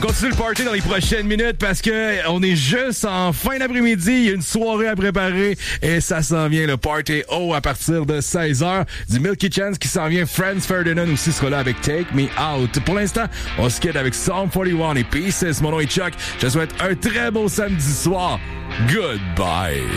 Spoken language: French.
continue le party dans les prochaines minutes parce que on est juste en fin d'après-midi. Il y a une soirée à préparer et ça s'en vient, le Party O à partir de 16h. Du Milky Chance qui s'en vient. Franz Ferdinand aussi sera là avec Take Me Out. Pour l'instant, on se quitte avec Psalm 41 et Pieces. Mon nom est Chuck. Je te souhaite un très beau samedi soir. Goodbye.